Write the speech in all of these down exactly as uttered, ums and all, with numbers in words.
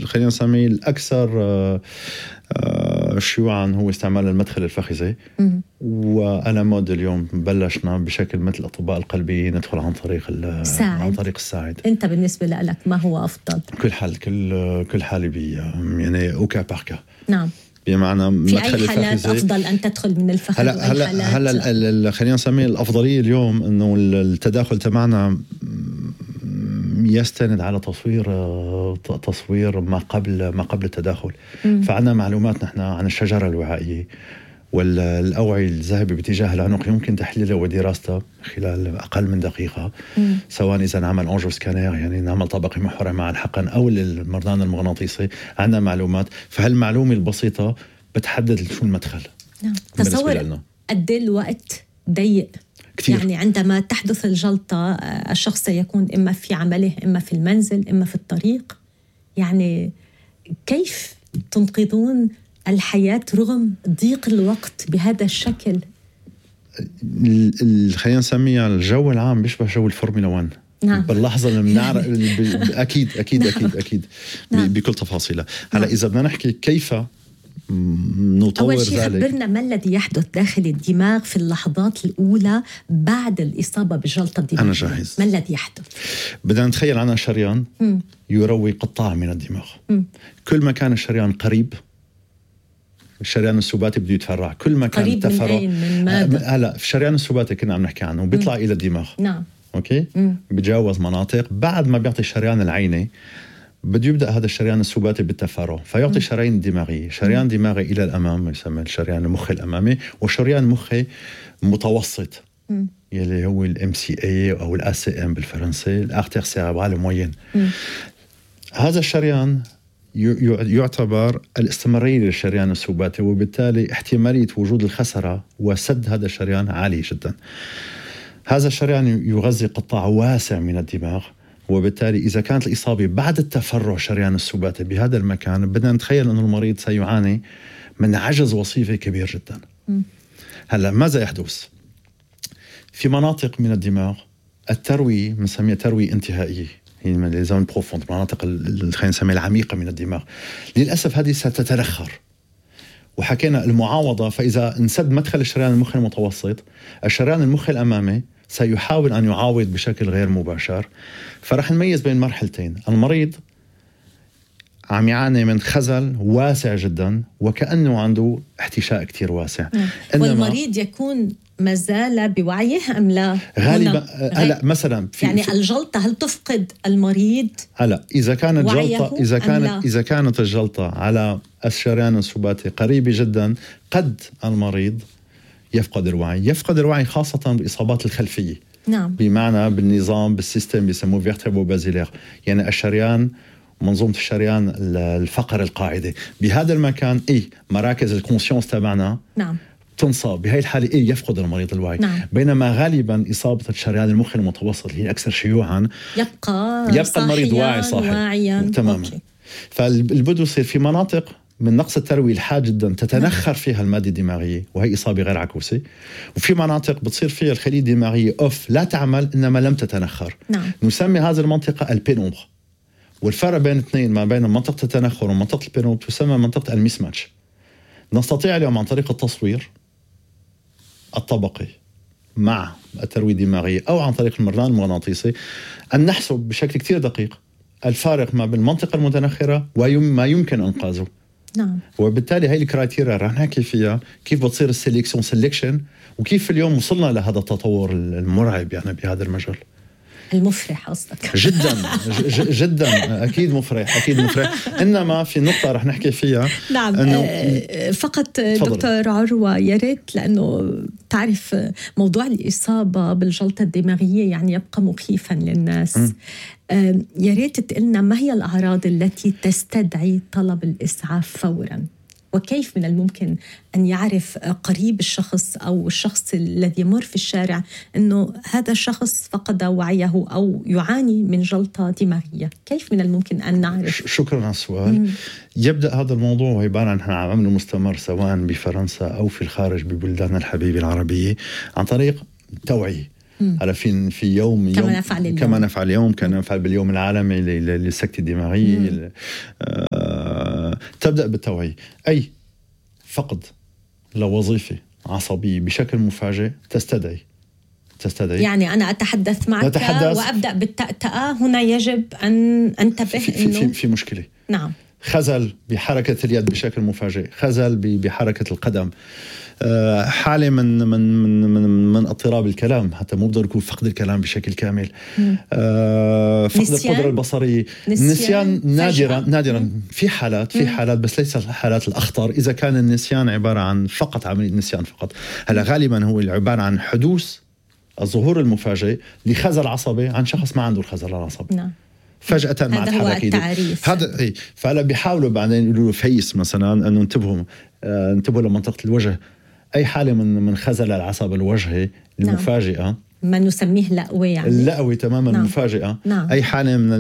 خلينا نسميه الأكثر شيوعا هو استعمال المدخل الفخذي. وأنا مود اليوم بلشنا بشكل مثل أطباء القلبية ندخل عن طريق عن طريق الساعد. أنت بالنسبة لك ما هو أفضل؟ كل حال كل كل حالة بي يعني أوكا باركا. نعم. بمعنى في أي حالات أفضل أن تدخل من الفخذ؟ هلا هلا هلا خلينا نسميه الأفضلية اليوم إنه التداخل تبعنا يستند على تصوير تصوير ما قبل ما قبل التداخل. فعنا معلومات نحن عن الشجرة الوعائية والأوعية الذهبي باتجاه العنق يمكن تحليلها ودراسته خلال أقل من دقيقة. مم. سواء إذا نعمل أنجو سكانير يعني نعمل طبقة محورة مع الحقن أو المرضان المغناطيسي عنا معلومات. فهالمعلومة البسيطة بتحدد شو المدخل. نعم. تصور قد الوقت ضيق كتير. يعني عندما تحدث الجلطة الشخص سيكون إما في عمله إما في المنزل إما في الطريق. يعني كيف تنقذون الحياة رغم ضيق الوقت بهذا الشكل؟ خلينا نسميها الجو العام بيشبه جو الفورمولا واحد. نعم. باللحظة اللي بنعرف أكيد أكيد نعم. أكيد أكيد نعم. بكل تفاصيلها. هلا إذا بدنا نحكي كيف نطور أول شيء ذلك. خبرنا ما الذي يحدث داخل الدماغ في اللحظات الأولى بعد الإصابة بجلطة الدماغ؟ أنا جاهز. ما الذي يحدث؟ بدنا نتخيل عنا شريان م. يروي قطاع من الدماغ. م. كل ما كان الشريان قريب الشريان السباتي بده يتفرع. كل ما كان قريب من أين؟ من ماذا؟ هلا في الشريان السباتي كنا عم نحكي عنه بيطلع م. إلى الدماغ. نعم. أوكي. م. بيتجاوز مناطق بعد ما بيعطي الشريان العيني بده يبدأ هذا الشريان السباتي بالتفرع فيعطي م. شرايين الدماغية. شريان م. دماغي إلى الأمام يسمى الشريان المخي الأمامي وشريان مخي متوسط م. يلي هو الام سي اي أو الأ سي ام بالفرنسي الارتير سيريبرال موين. هذا الشريان يعتبر الاستمرارية للشريان السباتي وبالتالي احتمالية وجود الخسرة وسد هذا الشريان عالي جدا. هذا الشريان يغذي قطاع واسع من الدماغ وبالتالي إذا كانت الإصابة بعد التفرع شريان السباتي بهذا المكان بدنا نتخيل أن المريض سيعاني من عجز وظيفي كبير جدا. م. هلا ماذا يحدث؟ في مناطق من الدماغ التروي بنسميها تروي انتهائية هي من الزون بروفوند مناطق خلينا نسميها العميقة من الدماغ. للأسف هذه ستترخر وحكينا المعاوضة. فإذا انسد مدخل الشريان المخي المتوسط الشريان المخي الأمامي سيحاول أن يعاود بشكل غير مباشر. فرح نميز بين مرحلتين. المريض عم يعاني من خزل واسع جدا وكأنه عنده احتشاء كتير واسع. والمريض يكون ما زال بوعيه أم لا؟ غالبا هلا مثلا في يعني في الجلطة هل تفقد المريض؟ هلا إذا كانت جلطة إذا كانت إذا كانت الجلطة على الشريان السباتي قريبة جدا قد المريض يفقد الوعي. يفقد الوعي خاصة بالإصابات الخلفية. نعم. بمعنى بالنظام بالسيستم بيسموه فيرتيبرو بازيلير يعني الشريان منظومة الشريان الفقر القاعدة بهذا المكان. إيه مراكز الكونسيونس تبعنا نعم تنصاب. بهاي الحالة إيه يفقد المريض الوعي. نعم. بينما غالبا إصابة الشريان المخي المتوسط هي أكثر شيوعا يبقى يبقى المريض واعي صاحي تماما. فالبدو يصير في مناطق من نقص التروي الحاد جدا تتنخر فيها المادة الدماغية وهي إصابة غير عكوسة. وفي مناطق بتصير فيها الخلية الدماغية أوف لا تعمل إنما لم تتنخر. نعم. نسمي هذه المنطقة البينومبر. والفرق بين اثنين ما بين منطقة التنخر ومنطقة البينومبر تسمى منطقة الميسماتش. نستطيع اليوم عن طريق التصوير الطبقي مع التروي الدماغي أو عن طريق المرآة المغناطيسي أن نحسب بشكل كتير دقيق الفارق ما بين المنطقة المتنخرة وما يمكن إنقاذه. نعم. وبالتالي هاي الكرايتيريا رح نحكي فيها كيف بتصير السيليكسيون سيلكشن وكيف اليوم وصلنا لهذا التطور المرعب يعني بهذا المجال. المفرح قصدك. جدا جدا اكيد مفرح اكيد مفرح. انما في نقطه رح نحكي فيها. نعم إنه فقط دكتور عروة يا ريت لانه تعرف موضوع الاصابه بالجلطه الدماغيه يعني يبقى مخيفا للناس. م. يا ريت تقلنا ما هي الاعراض التي تستدعي طلب الاسعاف فورا وكيف من الممكن أن يعرف قريب الشخص أو الشخص الذي يمر في الشارع أنه هذا الشخص فقد وعيه أو يعاني من جلطة دماغية. كيف من الممكن أن نعرف؟ شكرا على السؤال. مم. يبدأ هذا الموضوع عبارة عن عمل مستمر سواء بفرنسا أو في الخارج ببلدان الحبيبة العربية عن طريق توعية. على في في يوم كما نفعل اليوم كما نفعل اليوم كما نفعل باليوم العالمي للسكتة الدماغية تبدأ بالتوعية. أي فقد لوظيفة عصبية بشكل مفاجئ تستدعي تستدعي يعني أنا أتحدث معك نتحدث وأبدأ بالتأتأة، هنا يجب أن أنتبه في, في, إنه في, في مشكلة. نعم. خزل بحركة اليد بشكل مفاجئ، خزل بحركة القدم، حالة من من من من, من اضطراب الكلام، حتى مو بضروري يكون فقد الكلام بشكل كامل. آه فقد القدرة البصرية، نسيان نادرا نادرا في حالات في حالات بس ليس الحالات الأخطر إذا كان النسيان عبارة عن فقط عملية نسيان فقط. هلا غالبا هو عبارة عن حدوث الظهور المفاجئ لخزل عصبي عن شخص ما عنده الخزل العصبي. نعم. فجأة مع الحركة هذا إيه. فهلا بيحاولوا بعدين يقولوا له فيس مثلا انه انتبهوا آه انتبهوا لمنطقة الوجه. اي حالة من من خزل العصب الوجهي المفاجئة، نعم. ما نسميه لأوي، يعني اللأوي تماما، نعم. مفاجئة. نعم. اي حالة من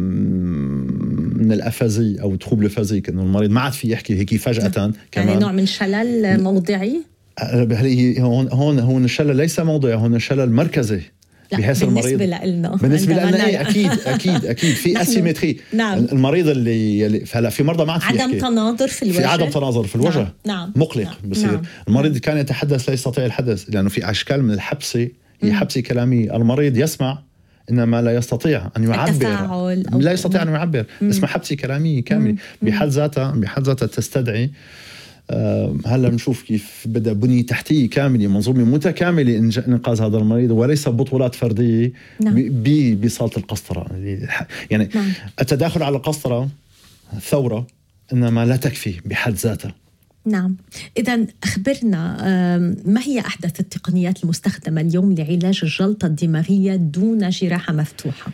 من الأفازي او تخوب فازيك، انه المريض ما عاد في يحكي هيك فجأة، نعم. كمان يعني نوع من شلل موضعي. هون هون هون الشلل ليس موضعي، هون الشلل مركزي. بحيث بالنسبة لنا بالنسبة لنا أكيد أكيد أكيد في أسيمتري. نعم. المريض اللي فهلا في مرضى ما عاد في عدم تناظر في الوجه، في عدم تناظر في الوجه. نعم. نعم. مقلق. نعم. بصير نعم. المريض نعم. كان يتحدث لا يستطيع الحدث لأنه في أشكال من الحبسة، هي حبسة كلامية. المريض يسمع إنما لا يستطيع أن يعبر، لا يستطيع أن يعبر، اسمها حبسة كلامية كاملة بحد ذاتها بحد ذاتها تستدعي. أه هلا بنشوف كيف بدأ بنية تحتية كاملة، منظومة متكاملة إنقاذ هذا المريض، وليس بطولات فردية. نعم. بصالة القسطرة يعني. نعم. التداخل على القسطرة ثورة إنما لا تكفي بحد ذاتها. نعم. إذا أخبرنا ما هي أحدث التقنيات المستخدمة اليوم لعلاج الجلطة الدماغية دون جراحة مفتوحة؟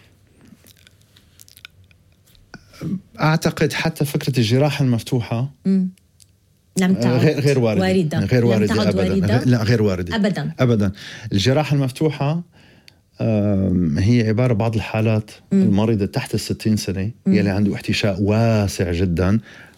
أعتقد حتى فكرة الجراحة المفتوحة م. لم تعد غير غير واردة. واردة. غير واردة أبدا. واردة؟ لا غير واردة أبدا أبدا. الجراحة المفتوحة هي عبارة بعض الحالات م. المريضة تحت الستين سنة م. يلي عنده احتشاء واسع جدا،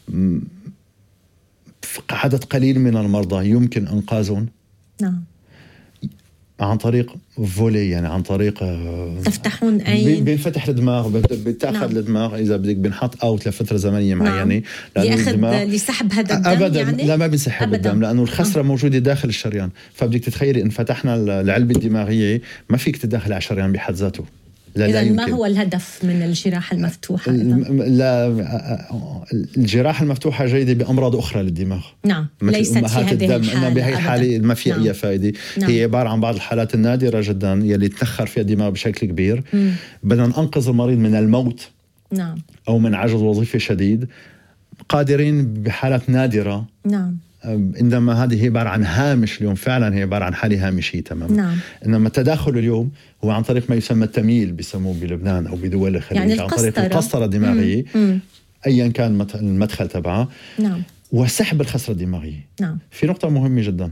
عدد قليل من المرضى يمكن إنقاذهم. نعم. عن طريق فولي، يعني عن طريق تفتحون أي بينفتح الدماغ، بتاخذ نعم. الدماغ إذا بدك بنحط أوت لفترة زمنية معينة. نعم. لأخذ لسحب هذا الدم أبدا يعني؟ لا ما بنسحب الدم لأنه الخسرة آه. موجودة داخل الشريان. فبدك تتخيلي إن فتحنا العلبة الدماغية ما فيك تدخل على الشريان بحد ذاته. إذا ما هو الهدف من الجراحة المفتوحة؟ لا الجراحة المفتوحة جيدة بأمراض أخرى للدماغ. نعم. ليست في هذه الدم. الحالة بهي الحالة ما في نعم. أي فائدة. نعم. هي عبارة عن بعض الحالات النادرة جدا يلي تنخر فيها الدماغ بشكل كبير. م. بدنا ننقذ المريض من الموت. نعم. أو من عجز وظيفي شديد. قادرين بحالات نادرة. نعم. إنما هذه هي عبارة عن هامش اليوم، فعلا هي عبارة عن حالة هامشية تماما. نعم. إنما التداخل اليوم هو عن طريق ما يسمى التمييل، بيسموه بلبنان أو بدول الخليج، يعني عن طريق القسطرة الدماغية أيا كان المدخل تبعها. نعم. وسحب الخسرة الدماغية. نعم. في نقطة مهمة جدا،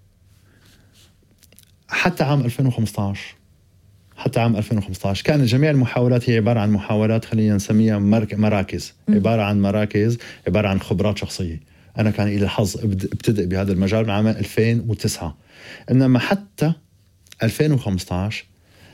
حتى عام ألفين وخمسة عشر حتى عام ألفين وخمسة عشر كانت جميع المحاولات هي عبارة عن محاولات خلينا نسميها مراكز، م. عبارة عن مراكز، عبارة عن خبرات شخصية. أنا كان لي الحظ ابتدأ بهذا المجال من عام ألفين وتسعة، إنما حتى ألفين وخمسة عشر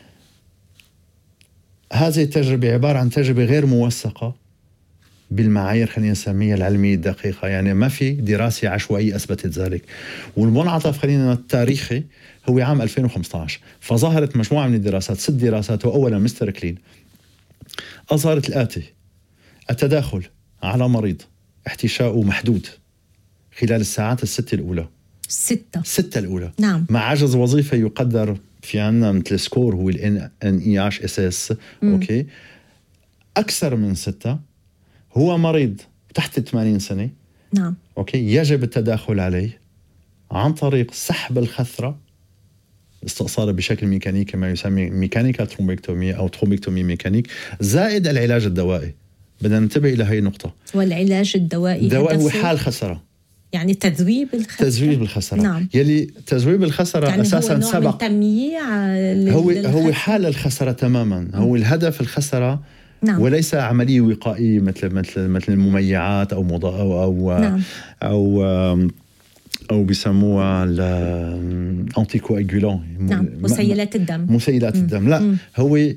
هذه التجربة عبارة عن تجربة غير موثقة بالمعايير خلينا نسميها العلمية الدقيقة، يعني ما في دراسة عشوائية أثبتت ذلك. والمنعطف خلينا التاريخي هو عام ألفين وخمسة عشر، فظهرت مجموعة من الدراسات، ست دراسات. وأولا مستر كلين أظهرت الآتي: التداخل على مريض احتشاؤه محدود خلال الساعات الستة الأولى ستة ستة الأولى نعم. مع عجز وظيفي يقدر في عنا مثل سكور هو ال إن إي إتش إس إس أوكي أكثر من ستة، هو مريض تحت ثمانين سنة. نعم. أوكي يجب التداخل عليه عن طريق سحب الخثرة، استئصاله بشكل ميكانيكي ما يسمى ميكانيكال ترومبكتومي أو ترومبكتومي ميكانيك، زائد العلاج الدوائي. بدنا ننتبه إلى هاي النقطة. والعلاج الدوائي دواء هو حال خسرة، يعني تذويب الخسرة. تذويب الخسرة. نعم. يلي تذويب الخسرة يعني أساسا هو سبق هو هو حال الخسرة تماما. م. هو الهدف الخسرة. نعم. وليس عملية وقائية مثل مثل مثل المميعات أو مضا أو أو نعم. أو, أو أو بيسموها الأنتيكواغولون. نعم. مسيلات الدم. مسيلات م. الدم لا م. هو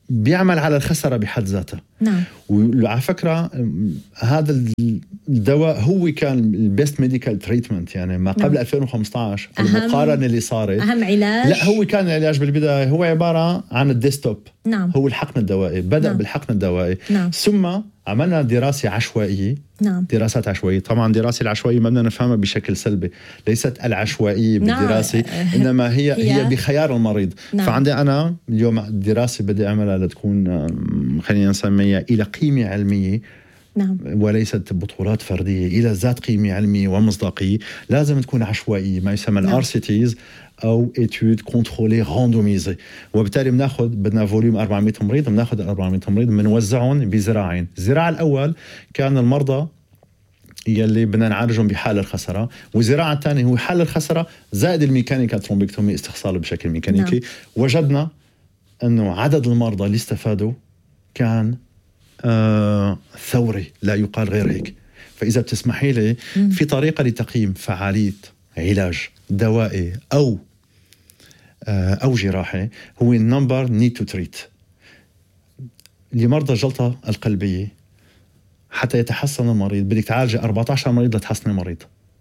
بيعمل على الخسرة بحد ذاتها. نعم. وعلى فكرة هذا الدواء هو كان البيست ميديكال تريتمنت، يعني ما قبل نعم. ألفين وخمسة عشر المقارنة اللي صارت أهم علاج. لا هو كان العلاج بالبداية هو عبارة عن الديستوب. نعم. هو الحقن الدوائي، بدأ نعم. بالحقن الدوائي. نعم. ثم عملنا دراسة عشوائية. نعم. دراسات عشوائية. طبعا دراسة العشوائية ما بدنا نفهمها بشكل سلبي، ليست العشوائية بالدراسة نعم. إنما هي هي, هي بخيار المريض. نعم. فعندي أنا اليوم الدراسة بدي أعملها لتكون خلينا نسميها إلى قيمة علمية. نعم. وليست بطولات فردية، إلى ذات قيمة علمية ومصداقية. لازم تكون عشوائية، ما يسمى الار سي تيز أو études contrôlées randomisées. وبالتالي بناخذ بدنا فوليوم أربعمية مريض، بناخذ أربعمية مريض بنوزعهم بزراعين. الزراعة الأول كان المرضى يلي بدنا نعالجهم بحال الخسرة، والزراعة الثانية هو حال الخسرة زائد الميكانيكا ترومبكتومي، استخصال بشكل ميكانيكي. نعم. وجدنا أنه عدد المرضى اللي استفادوا كان آه ثوري، لا يقال غير هيك. فإذا بتسمحي لي في طريقة لتقييم فعالية علاج دوائي أو آه أو جراحي، هو النمبر نيد تو تريت. لمرضى الجلطة القلبية حتى يتحسن المريض بدك تعالج أربعة عشر مريض لتحسن المريض.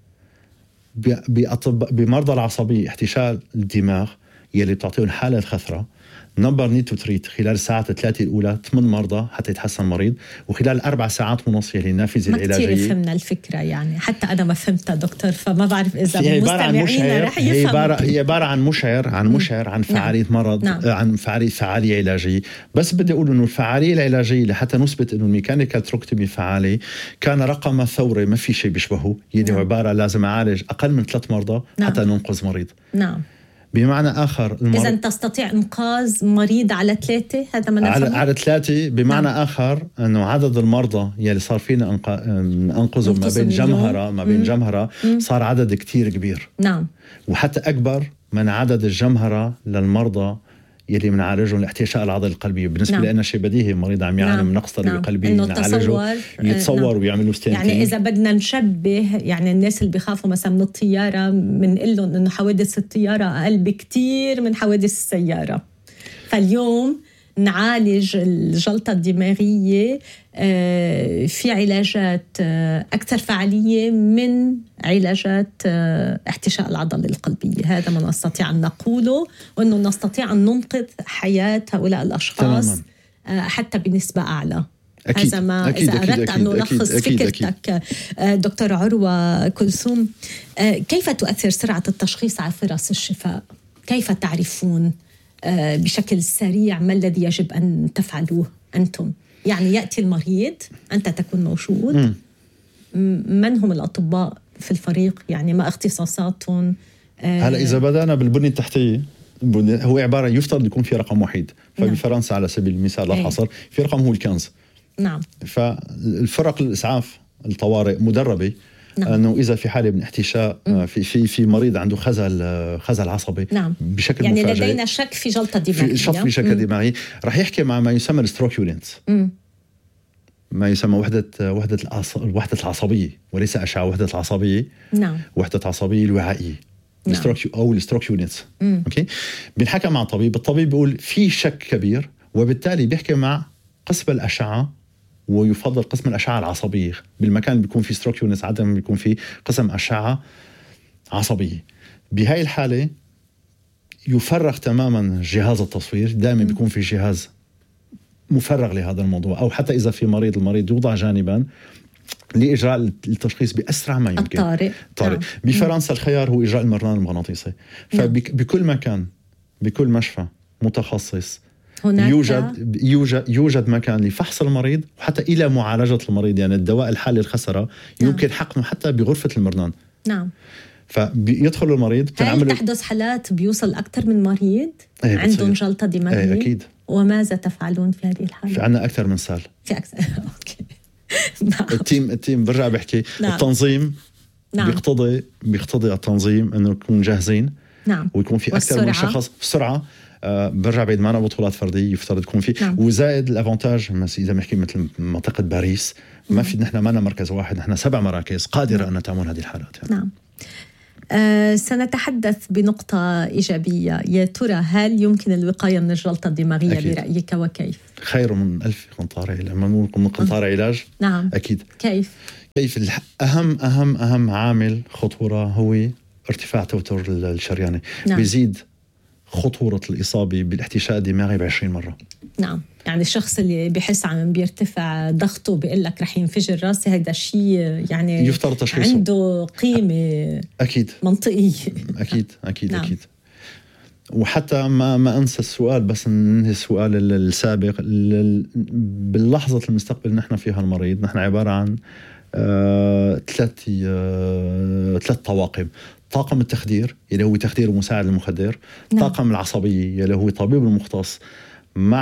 بمرضى العصبية احتشال الدماغ يلي بتعطيهم حالة خثرة، نمبر نيد تو تريت خلال الساعات الثلاثة الأولى ثمان مرضى حتى يتحسن المريض، وخلال أربع ساعات ونص يلي النافذة العلاجية. ما كتير فهمنا الفكرة، يعني حتى أنا ما فهمتها دكتور، فما بعرف إذا مستمعينا رح يفهموا. هي عبارة عن مشعر عن مشعر عن فعالية نعم. مرض نعم. عن فعالية فعالية علاجية. بس بدي أقول إنه الفعالية العلاجية لحتى نثبت إنه الميكانيكال ترومبكتومي فعالي كان رقم ثوري ما في شيء بيشبهه. يعني نعم. عبارة لازم أعالج أقل من ثلاث مرضى نعم. حتى ننقذ مريض. نعم. بمعنى آخر إذا تستطيع إنقاذ مريض على ثلاثة، هذا ما على, على ثلاثة. بمعنى نعم. آخر أنه عدد المرضى يلي صار فينا أنقذهم ما بين جمهرة ما بين مم. جمهرة مم. صار عدد كتير كبير. نعم. وحتى أكبر من عدد الجمهرة للمرضى يلي منعالجهم الاحتشاء العضلي القلبي. بالنسبة نعم. لنا شيء بديهي، مريض عم يعاني نعم. من نقص طريق نعم. قلبي نعالجه يتصور نعم. ويعملوا ستنتين. يعني إذا بدنا نشبه، يعني الناس اللي بيخافوا مثلا من الطيارة بنقول لهم إنه حوادث الطيارة أقل بكتير من حوادث السيارة. فاليوم نعالج الجلطة الدماغية في علاجات أكثر فعالية من علاجات احتشاء العضلة القلبية. هذا ما نستطيع أن نقوله، وأنه نستطيع أن ننقذ حياة هؤلاء الأشخاص تماما. حتى بنسبة أعلى. أكيد. هذا ما أكيد. إذا أردت أن نلخص فكرتك. أكيد. دكتور عروة كلثوم، كيف تؤثر سرعة التشخيص على فرص الشفاء؟ كيف تعرفون بشكل سريع ما الذي يجب أن تفعلوه أنتم؟ يعني يأتي المريض، أنت تكون موجود، م. من هم الأطباء في الفريق؟ يعني ما اختصاصاتهم؟ هلأ إذا بدأنا بالبنية التحتية، هو عبارة يفترض يكون في رقم وحيد. فبفرنسا على سبيل المثال الحصر في رقم هو الكنز. نعم. فالفرق الإسعاف الطوارئ مدربة نعم. أنه إذا في حالة من احتشاء في في في مريض عنده خزل خزل عصبي نعم. بشكل يعني مفاجئ، لدينا شك في جلطة دماغية، في شك في شك دماغي، راح يحكي مع ما يسمى الستروك يونتس، ما يسمى وحدة وحدة العص... وحدة العصبية، وليس أشعة، وحدة العصبية نعم. وحدة العصبية الوعائية نعم. الستروك أو الستروك يونتس. أوكي، بنحكي مع الطبيب، الطبيب بيقول في شك كبير، وبالتالي بيحكي مع قسم الأشعة، ويفضل قسم الأشعة العصبية بالمكان اللي بيكون فيه ستروك يونتس، عادة بيكون فيه قسم أشعة عصبية. بهاي الحالة يفرغ تماما جهاز التصوير، دائما بيكون في جهاز مفرغ لهذا الموضوع، أو حتى إذا في مريض المريض يوضع جانبا لإجراء التشخيص بأسرع ما يمكن. الطارئ. طارئ. بفرنسا الخيار هو إجراء المرنان المغناطيسي. فبكل مكان بكل مشفى متخصص يوجد يوجد يوجد مكان لفحص المريض وحتى إلى معالجة المريض. يعني الدواء الحالي الخسرة يمكن نعم. حقنه حتى بغرفة المرنان. نعم. فبيدخل المريض. هل تحدث حالات بيوصل أكثر من مريض ايه عندهم جلطة دماغية؟ ايه أكيد. وماذا تفعلون في هذه الحالة؟ في عنا أكثر من سال. في أكثر. أوكي. نعم. التيم التيم برجع بحكي نعم. التنظيم نعم. بيقتضي بيقتضي التنظيم إنه نكون جاهزين. نعم. ويكون في أكثر من شخص بسرعة. آه برجع بعيد معنا بطولات فردية يفترض تكون في نعم. وزائد الافونتاج إذا بنحكي مثل منطقة باريس ما في، نحن ما مركز واحد، نحن سبع مراكز قادرة نعم. أن تعمل هذه الحالات يعني. نعم. أه سنتحدث بنقطة إيجابية. يا ترى هل يمكن الوقاية من الجلطة الدماغية أكيد. برأيك وكيف؟ خير من ألف قنطار علاج. من قنطار علاج نعم أكيد. كيف؟ كيف أهم أهم أهم عامل خطورة هو ارتفاع توتر الشريانة. نعم. بيزيد خطورة الإصابة بالاحتشاء الدماغي بعشرين مرة. نعم، يعني الشخص اللي بيحس عم بيرتفع ضغطه بيقول لك رح ينفجر راسي، هيدا شيء يعني يفترض تشخيصه عنده قيمة أكيد منطقية. أكيد أكيد نعم. أكيد. وحتى ما ما أنسى السؤال، بس ننهي السؤال السابق. باللحظة المستقبل نحن فيها المريض، نحن عبارة عن آه، ثلاث آه، ثلاث طواقم. طاقم التخدير اللي هو تخدير ومساعد المخدر. نعم. طاقم العصبية اللي هو طبيب المختص مع